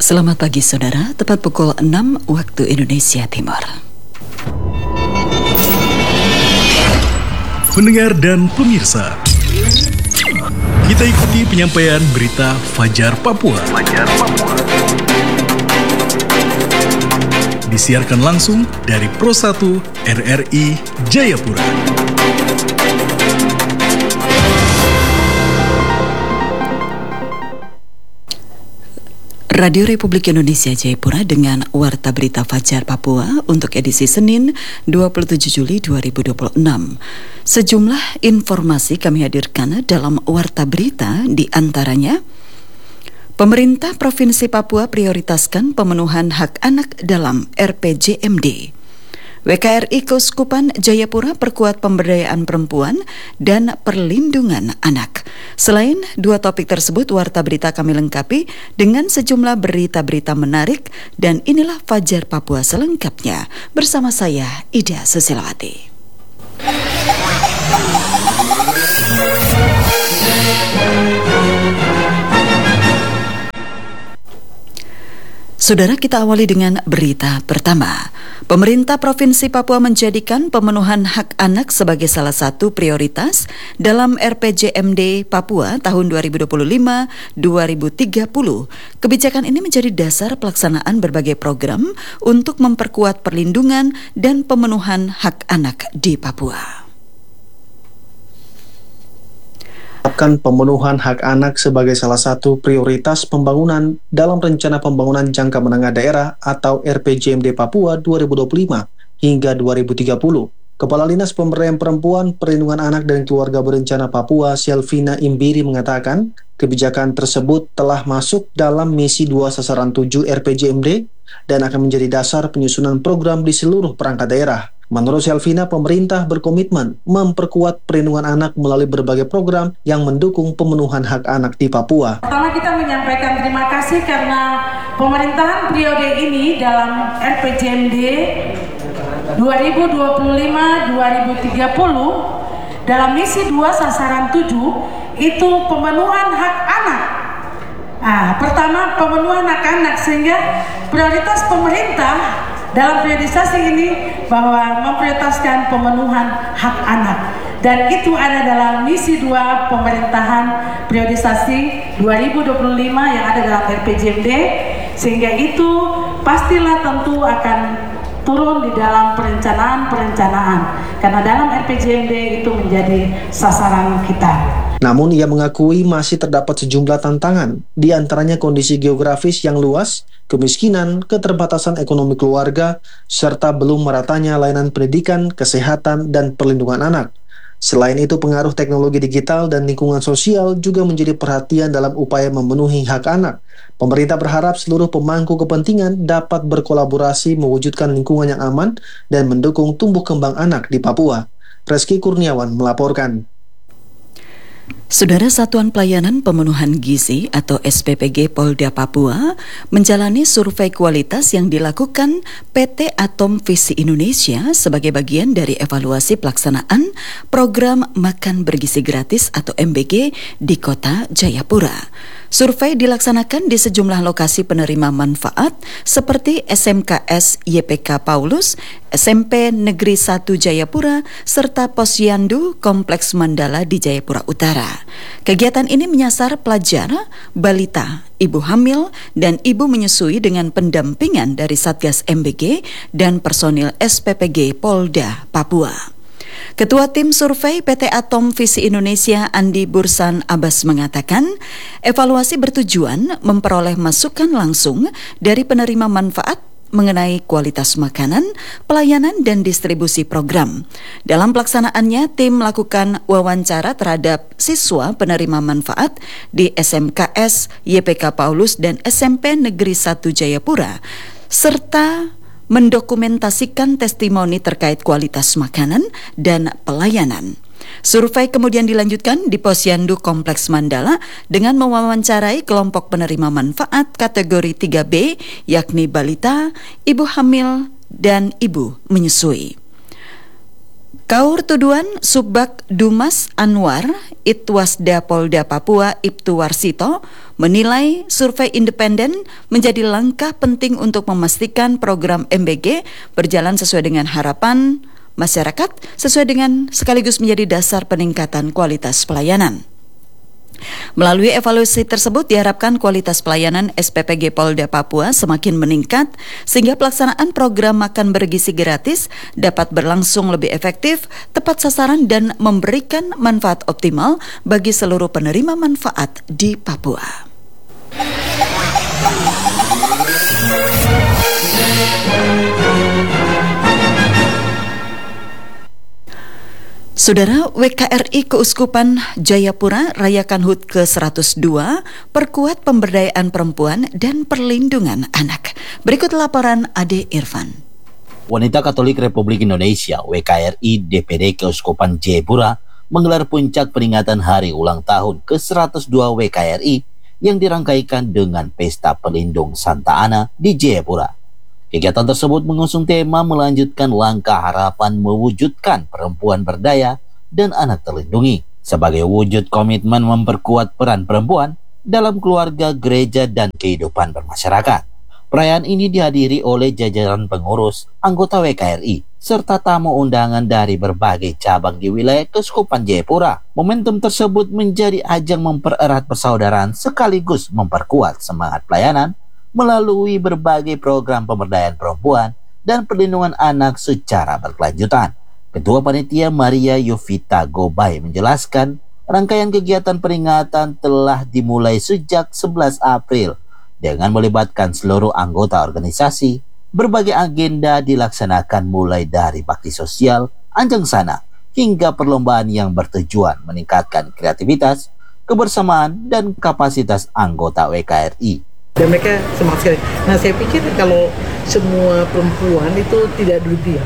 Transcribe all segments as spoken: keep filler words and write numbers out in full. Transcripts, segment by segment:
Selamat pagi saudara, tepat pukul enam waktu Indonesia Timur. Pendengar dan pemirsa, kita ikuti penyampaian berita Fajar Papua. Fajar Papua. Disiarkan langsung dari Pro satu R R I Jayapura. Radio Republik Indonesia Jayapura dengan Warta Berita Fajar Papua untuk edisi Senin dua puluh tujuh Juli dua ribu dua puluh enam. Sejumlah informasi kami hadirkan dalam Warta Berita, di antaranya pemerintah Provinsi Papua prioritaskan pemenuhan hak anak dalam R P J M D. W K R I Keuskupan Jayapura perkuat pemberdayaan perempuan dan perlindungan anak. Selain dua topik tersebut, Warta Berita kami lengkapi dengan sejumlah berita-berita menarik, dan inilah Fajar Papua selengkapnya bersama saya, Ida Susilawati. Saudara, kita awali dengan berita pertama. Pemerintah Provinsi Papua menjadikan pemenuhan hak anak sebagai salah satu prioritas dalam R P J M D Papua tahun dua ribu dua puluh lima sampai dua ribu tiga puluh. Kebijakan ini menjadi dasar pelaksanaan berbagai program untuk memperkuat perlindungan dan pemenuhan hak anak di Papua. Menetapkan pemenuhan hak anak sebagai salah satu prioritas pembangunan dalam Rencana Pembangunan Jangka Menengah Daerah atau R P J M D Papua dua ribu dua puluh lima hingga dua ribu tiga puluh. Kepala Dinas Pemberdayaan Perempuan, Perlindungan Anak dan Keluarga Berencana Papua, Selvina Imbiri, mengatakan kebijakan tersebut telah masuk dalam misi dua sasaran tujuh R P J M D dan akan menjadi dasar penyusunan program di seluruh perangkat daerah. Menurut Selvina, pemerintah berkomitmen memperkuat perlindungan anak melalui berbagai program yang mendukung pemenuhan hak anak di Papua. Pertama, kita menyampaikan terima kasih karena pemerintahan periode ini dalam R P J M D dua ribu dua puluh lima sampai dua ribu tiga puluh dalam misi dua sasaran tujuh itu pemenuhan hak anak. Nah, pertama pemenuhan hak anak, sehingga prioritas pemerintah dalam priorisasi ini bahwa memprioritaskan pemenuhan hak anak, dan itu ada dalam misi dua pemerintahan priorisasi dua ribu dua puluh lima yang ada dalam R P J M D, sehingga itu pastilah tentu akan turun di dalam perencanaan-perencanaan karena dalam R P J M D itu menjadi sasaran kita. Namun ia mengakui masih terdapat sejumlah tantangan, di antaranya kondisi geografis yang luas, kemiskinan, keterbatasan ekonomi keluarga, serta belum meratanya layanan pendidikan, kesehatan, dan perlindungan anak. Selain itu, pengaruh teknologi digital dan lingkungan sosial juga menjadi perhatian dalam upaya memenuhi hak anak. Pemerintah berharap seluruh pemangku kepentingan dapat berkolaborasi mewujudkan lingkungan yang aman dan mendukung tumbuh kembang anak di Papua. Reski Kurniawan melaporkan. Saudara, Satuan Pelayanan Pemenuhan Gizi atau S P P G Polda Papua menjalani survei kualitas yang dilakukan P T Atom Visi Indonesia sebagai bagian dari evaluasi pelaksanaan program Makan Bergizi Gratis atau M B G di Kota Jayapura. Survei dilaksanakan di sejumlah lokasi penerima manfaat seperti S M K S Y P K Paulus, S M P Negeri satu Jayapura, serta Posyandu Kompleks Mandala di Jayapura Utara. Kegiatan ini menyasar pelajar, balita, ibu hamil, dan ibu menyusui dengan pendampingan dari Satgas M B G dan personil S P P G Polda Papua. Ketua Tim Survei P T Atom Visi Indonesia Andi Bursan Abbas mengatakan, evaluasi bertujuan memperoleh masukan langsung dari penerima manfaat mengenai kualitas makanan, pelayanan, dan distribusi program. Dalam pelaksanaannya, tim melakukan wawancara terhadap siswa penerima manfaat di S M K S Y P K Paulus dan S M P Negeri satu Jayapura, serta mendokumentasikan testimoni terkait kualitas makanan dan pelayanan. Survei kemudian dilanjutkan di Posyandu Kompleks Mandala dengan mewawancarai kelompok penerima manfaat kategori tiga B, yakni balita, ibu hamil, dan ibu menyusui. Kaur tuduhan Subbag Dumas Anwar, Itwasda Polda Papua Ibtu Warsito menilai survei independen menjadi langkah penting untuk memastikan program M B G berjalan sesuai dengan harapan masyarakat, sesuai dengan sekaligus menjadi dasar peningkatan kualitas pelayanan. Melalui evaluasi tersebut diharapkan kualitas pelayanan S P P G Polda Papua semakin meningkat sehingga pelaksanaan program makan bergizi gratis dapat berlangsung lebih efektif, tepat sasaran dan memberikan manfaat optimal bagi seluruh penerima manfaat di Papua. Saudara, W K R I Keuskupan Jayapura rayakan H U T ke seratus dua, perkuat pemberdayaan perempuan dan perlindungan anak. Berikut laporan Ade Irfan. Wanita Katolik Republik Indonesia W K R I D P D Keuskupan Jayapura menggelar puncak peringatan hari ulang tahun ke seratus dua W K R I yang dirangkaikan dengan Pesta Pelindung Santa Ana di Jayapura. Kegiatan tersebut mengusung tema melanjutkan langkah harapan mewujudkan perempuan berdaya dan anak terlindungi sebagai wujud komitmen memperkuat peran perempuan dalam keluarga, gereja, dan kehidupan bermasyarakat. Perayaan ini dihadiri oleh jajaran pengurus, anggota W K R I, serta tamu undangan dari berbagai cabang di wilayah Keuskupan Jayapura. Momentum tersebut menjadi ajang mempererat persaudaraan sekaligus memperkuat semangat pelayanan melalui berbagai program pemberdayaan perempuan dan perlindungan anak secara berkelanjutan. Ketua Panitia Maria Yovita Gobay menjelaskan, rangkaian kegiatan peringatan telah dimulai sejak sebelas April dengan melibatkan seluruh anggota organisasi. Berbagai agenda dilaksanakan mulai dari bakti sosial, anjang sana, hingga perlombaan yang bertujuan meningkatkan kreativitas, kebersamaan, dan kapasitas anggota W K R I. Dan mereka semangat sekali. Nah, saya pikir kalau semua perempuan itu tidak duduk diam,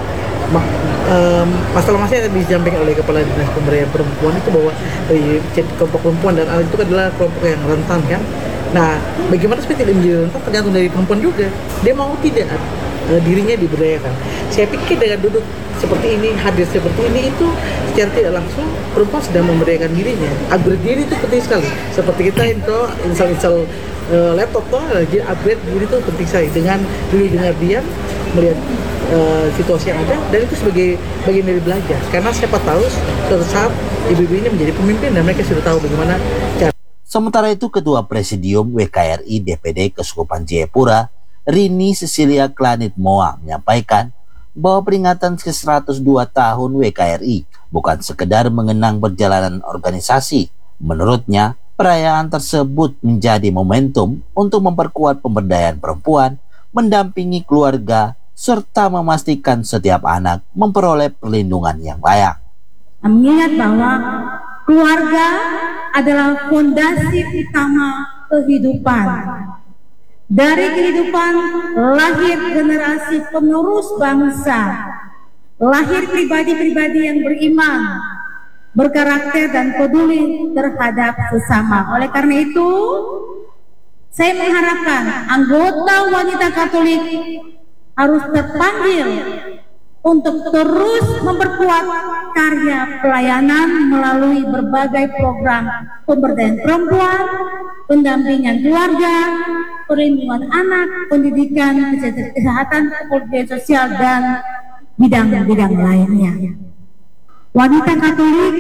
um, masalah-masalah yang disampaikan oleh Kepala Dinas Pemberdayaan Perempuan itu bahwa eh, kelompok perempuan dan anak itu adalah kelompok yang rentan kan. Nah, bagaimana supaya tidak menjadi rentan tergantung dari perempuan juga. Dia mau tidak uh, dirinya diberdayakan. Saya pikir dengan duduk seperti ini, hadir seperti ini itu secara tidak langsung perempuan sedang memberdayakan dirinya. Upgrade diri itu penting sekali. Seperti kita itu install-install Uh, laptop tuh, jadi upgrade diri itu penting sekali dengan dulu dengar diam melihat uh, situasi yang ada, dan itu sebagai bagian dari belajar karena siapa tahu suatu saat ibu-ibu ini menjadi pemimpin dan mereka sudah tahu bagaimana cara. Sementara itu Ketua Presidium W K R I D P D Keuskupan Jayapura Rini Cecilia Klanit Moa menyampaikan bahwa peringatan ke seratus dua tahun W K R I bukan sekedar mengenang perjalanan organisasi. Menurutnya, perayaan tersebut menjadi momentum untuk memperkuat pemberdayaan perempuan, mendampingi keluarga, serta memastikan setiap anak memperoleh perlindungan yang layak. Mengingat bahwa keluarga adalah fondasi utama kehidupan. Dari kehidupan lahir generasi penerus bangsa, lahir pribadi-pribadi yang beriman, berkarakter dan peduli terhadap sesama. Oleh karena itu, saya mengharapkan anggota wanita Katolik harus terpanggil untuk terus memperkuat karya pelayanan melalui berbagai program pemberdayaan perempuan, pendampingan keluarga, perlindungan anak, pendidikan, kesehatan, kepolisian sosial, dan bidang-bidang lainnya. Wanita Katolik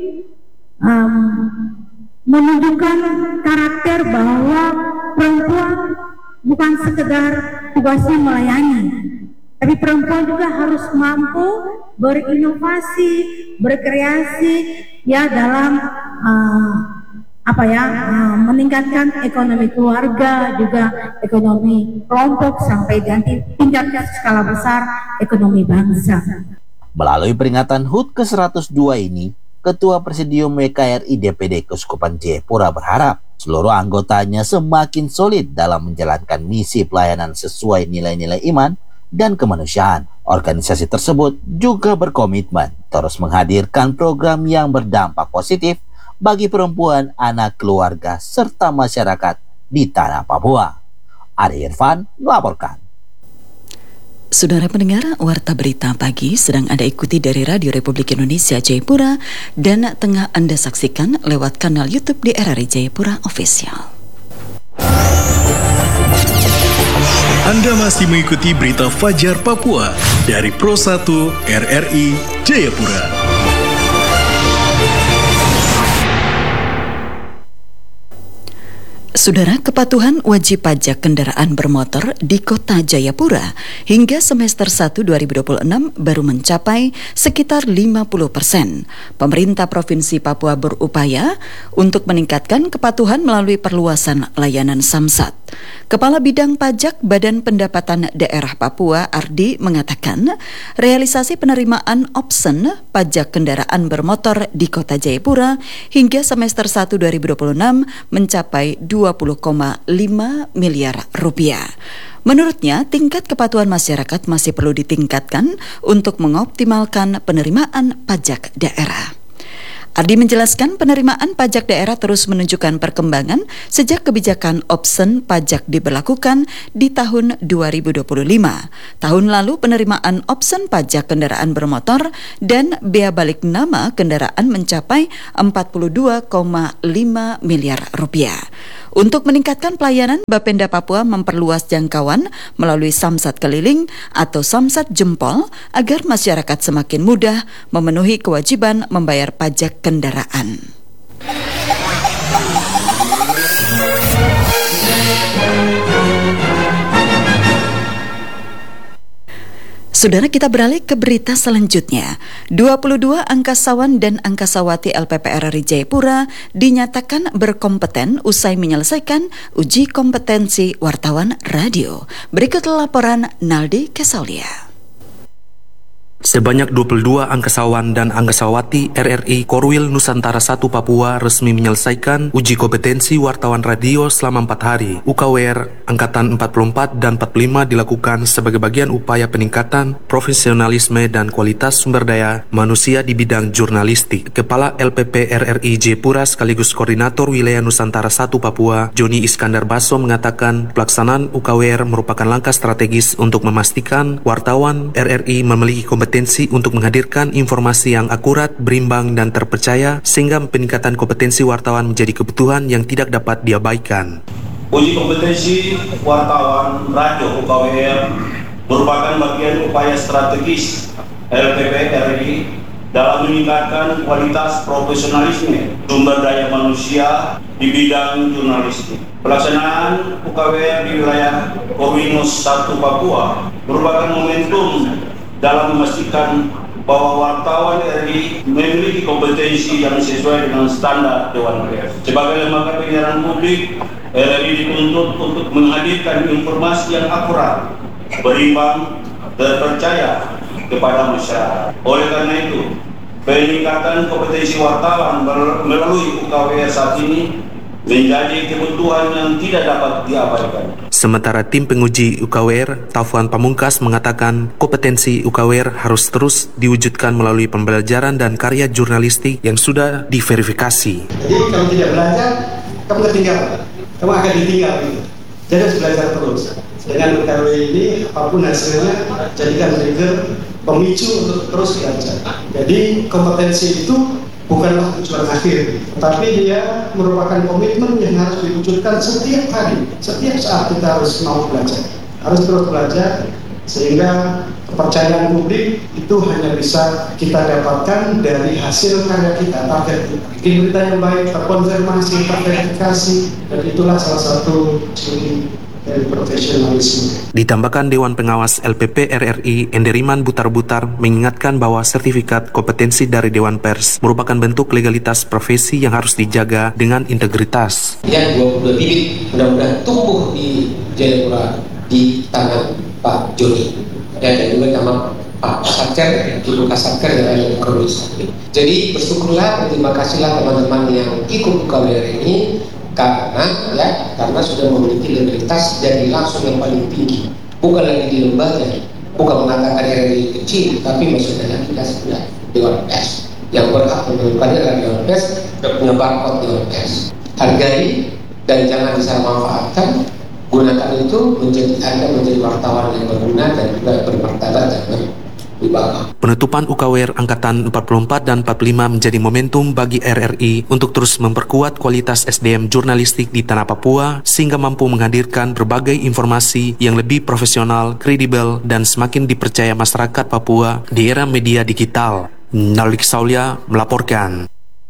um, menunjukkan karakter bahwa perempuan bukan sekedar tugasnya melayani, tapi perempuan juga harus mampu berinovasi, berkreasi ya dalam uh, apa ya uh, meningkatkan ekonomi keluarga, juga ekonomi kelompok sampai nanti tingkat skala besar ekonomi bangsa. Melalui peringatan H U T ke seratus dua ini, Ketua Presidium W K R I D P D Keuskupan Jayapura berharap seluruh anggotanya semakin solid dalam menjalankan misi pelayanan sesuai nilai-nilai iman dan kemanusiaan. Organisasi tersebut juga berkomitmen terus menghadirkan program yang berdampak positif bagi perempuan, anak, keluarga, serta masyarakat di tanah Papua. Ade Irfan melaporkan. Saudara pendengar, Warta Berita Pagi sedang Anda ikuti dari Radio Republik Indonesia Jayapura dan tengah Anda saksikan lewat kanal YouTube di R R I Jayapura Official. Anda masih mengikuti berita Fajar Papua dari Pro satu R R I Jayapura. Saudara, kepatuhan wajib pajak kendaraan bermotor di Kota Jayapura hingga semester satu dua ribu dua puluh enam baru mencapai sekitar lima puluh persen. Pemerintah Provinsi Papua berupaya untuk meningkatkan kepatuhan melalui perluasan layanan Samsat. Kepala Bidang Pajak Badan Pendapatan Daerah Papua, Ardi, mengatakan realisasi penerimaan opsen pajak kendaraan bermotor di Kota Jayapura hingga semester satu dua ribu dua puluh enam mencapai dua puluh koma lima miliar rupiah. Menurutnya, tingkat kepatuhan masyarakat masih perlu ditingkatkan untuk mengoptimalkan penerimaan pajak daerah. Ardi menjelaskan penerimaan pajak daerah terus menunjukkan perkembangan sejak kebijakan opsen pajak diberlakukan di tahun dua ribu dua puluh lima. Tahun lalu penerimaan opsen pajak kendaraan bermotor dan bea balik nama kendaraan mencapai empat puluh dua koma lima miliar rupiah. Untuk meningkatkan pelayanan, Bapenda Papua memperluas jangkauan melalui Samsat Keliling atau Samsat Jempol agar masyarakat semakin mudah memenuhi kewajiban membayar pajak kendaraan. Saudara, kita beralih ke berita selanjutnya. dua puluh dua angkasawan dan angkasawati L P P R R I Jayapura dinyatakan berkompeten usai menyelesaikan uji kompetensi wartawan radio. Berikut laporan Naldi Kesalia. Sebanyak dua puluh dua angkasawan dan angkasawati R R I Korwil Nusantara satu Papua resmi menyelesaikan uji kompetensi wartawan radio selama empat hari. U K W R Angkatan empat puluh empat dan empat puluh lima dilakukan sebagai bagian upaya peningkatan profesionalisme dan kualitas sumber daya manusia di bidang jurnalistik. Kepala L P P R R I Jayapura sekaligus Koordinator Wilayah Nusantara satu Papua, Joni Iskandar Baso, mengatakan pelaksanaan U K W R merupakan langkah strategis untuk memastikan wartawan R R I memiliki kompetensi untuk menghadirkan informasi yang akurat, berimbang, dan terpercaya, sehingga peningkatan kompetensi wartawan menjadi kebutuhan yang tidak dapat diabaikan. Uji kompetensi wartawan radio U K W R merupakan bagian upaya strategis L P P R R I dalam meningkatkan kualitas profesionalisme sumber daya manusia di bidang jurnalistik. Pelaksanaan U K W R di wilayah Korwinus satu Papua merupakan momentum dalam memastikan bahwa wartawan R R I memiliki kompetensi yang sesuai dengan standar Dewan Pers. Sebagai lembaga penyiaran publik, R R I dituntut untuk menghadirkan informasi yang akurat, berimbang, terpercaya kepada masyarakat. Oleh karena itu, peningkatan kompetensi wartawan melalui U K W R saat ini menjadi kebutuhan yang tidak dapat diabaikan. Sementara tim penguji U K W R, Taufan Pamungkas, mengatakan kompetensi U K W R harus terus diwujudkan melalui pembelajaran dan karya jurnalistik yang sudah diverifikasi. Jadi kalau tidak belajar, kamu ketinggalan, kamu akan ditinggal gitu. Jadi harus belajar terus. Dengan U K W R ini, apapun hasilnya, jadikan trigger pemicu untuk terus belajar. Jadi kompetensi itu bukanlah tujuan akhir, tapi dia merupakan komitmen yang harus diwujudkan setiap hari, setiap saat kita harus mau belajar, harus terus belajar, sehingga kepercayaan publik itu hanya bisa kita dapatkan dari hasil karya kita, target kita. Bikin berita yang baik, terkonfirmasi, terverifikasi, dan itulah salah satu ciri dari profesionalisme. Ditambahkan Dewan Pengawas L P P R R I Enderiman Butar-Butar mengingatkan bahwa sertifikat kompetensi dari Dewan Pers merupakan bentuk legalitas profesi yang harus dijaga dengan integritas. Yang dua puluh dua bibit mudah-mudahan tumbuh di Jayapura di tangan Pak Joni dan juga sama Pak Satker, Ibu Kasatker yang ada di Korwis. Jadi bersyukurlah, terima kasihlah teman-teman yang ikut U K W R ini. Karena ya, karena sudah memiliki legalitas dari langsung yang paling tinggi, bukan lagi di lembaga, bukan mengatakan R R I kecil, tapi maksudnya kita sudah Dewan Pers yang berhak menentukannya adalah Dewan Pers dan punya barcode Dewan Pers. Hargai dan jangan disalahmanfaatkan, gunakan itu menjadi Anda menjadi wartawan yang berguna dan juga bermartabat dan berwibawa. Penutupan U K W R Angkatan empat puluh empat dan empat puluh lima menjadi momentum bagi R R I untuk terus memperkuat kualitas S D M jurnalistik di tanah Papua sehingga mampu menghadirkan berbagai informasi yang lebih profesional, kredibel, dan semakin dipercaya masyarakat Papua di era media digital. Nalik Saulia melaporkan.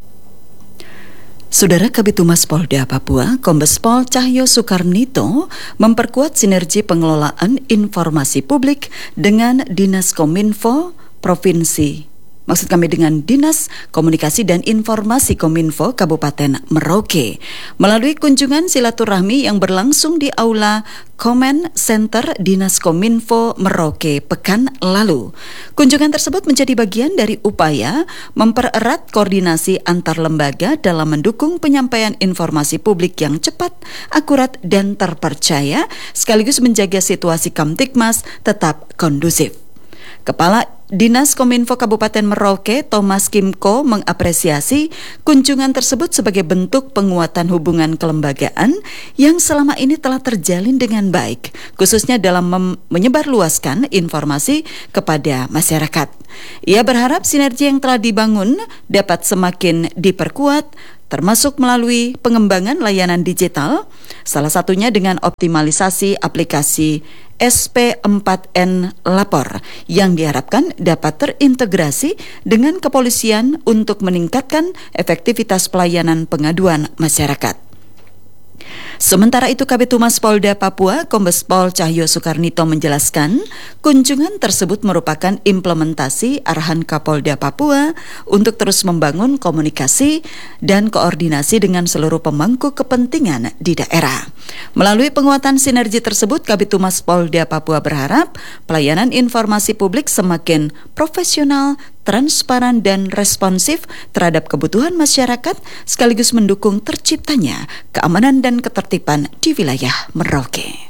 Saudara Kabid Humas Polda Papua, Kombes Pol Cahyo Soekarnito memperkuat sinergi pengelolaan informasi publik dengan Dinas Kominfo Provinsi. Maksud kami dengan Dinas Komunikasi dan Informasi Kominfo Kabupaten Merauke melalui kunjungan silaturahmi yang berlangsung di Aula Command Center Dinas Kominfo Merauke pekan lalu. Kunjungan tersebut menjadi bagian dari upaya mempererat koordinasi antar lembaga dalam mendukung penyampaian informasi publik yang cepat, akurat, dan terpercaya, sekaligus menjaga situasi Kamtibmas tetap kondusif. Kepala Dinas Kominfo Kabupaten Merauke, Thomas Kimko, mengapresiasi kunjungan tersebut sebagai bentuk penguatan hubungan kelembagaan yang selama ini telah terjalin dengan baik, khususnya dalam mem- menyebarluaskan informasi kepada masyarakat. Ia berharap sinergi yang telah dibangun dapat semakin diperkuat, termasuk melalui pengembangan layanan digital, salah satunya dengan optimalisasi aplikasi S P empat N Lapor yang diharapkan dapat terintegrasi dengan kepolisian untuk meningkatkan efektivitas pelayanan pengaduan masyarakat. Sementara itu, Kabid Humas Polda Papua, Kombes Pol Cahyo Soekarnito menjelaskan, kunjungan tersebut merupakan implementasi arahan Kapolda Papua untuk terus membangun komunikasi dan koordinasi dengan seluruh pemangku kepentingan di daerah. Melalui penguatan sinergi tersebut, Kabid Humas Polda Papua berharap pelayanan informasi publik semakin profesional, transparan, dan responsif terhadap kebutuhan masyarakat, sekaligus mendukung terciptanya keamanan dan ketertiban di wilayah Merauke.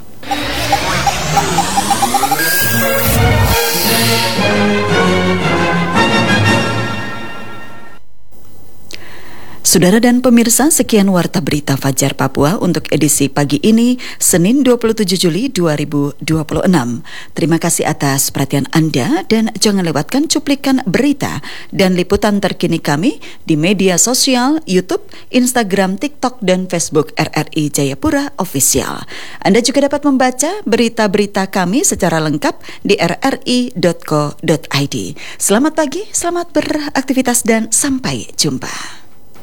Saudara dan pemirsa, sekian Warta Berita Fajar Papua untuk edisi pagi ini, Senin dua puluh tujuh Juli dua ribu dua puluh enam. Terima kasih atas perhatian Anda dan jangan lewatkan cuplikan berita dan liputan terkini kami di media sosial, YouTube, Instagram, TikTok, dan Facebook R R I Jayapura Official. Anda juga dapat membaca berita-berita kami secara lengkap di r r i dot co dot i d. Selamat pagi, selamat beraktivitas, dan sampai jumpa.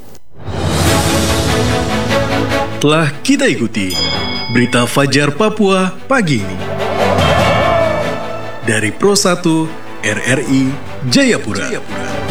Telah kita ikuti Berita Fajar Papua pagi ini dari Pro satu R R I Jayapura.